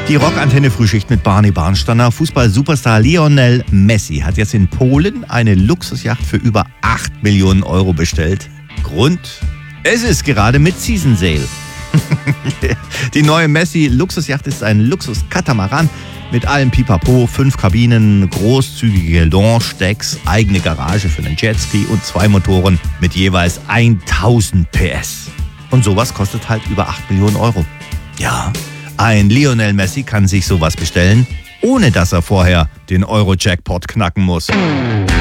Die Rockantenne-Frühschicht mit Barney Barnsteiner. Fußball-Superstar Lionel Messi hat jetzt in Polen eine Luxusjacht für über 8 Millionen Euro bestellt. Grund? Es ist gerade Mid-Season Sale. Die neue Messi-Luxusjacht ist ein Luxus-Katamaran mit allem Pipapo, 5 Kabinen, großzügige Lounge-Decks, eigene Garage für einen Jetski und 2 Motoren mit jeweils 1000 PS. Und sowas kostet halt über 8 Millionen Euro. Ja, ein Lionel Messi kann sich sowas bestellen, ohne dass er vorher den Euro-Jackpot knacken muss.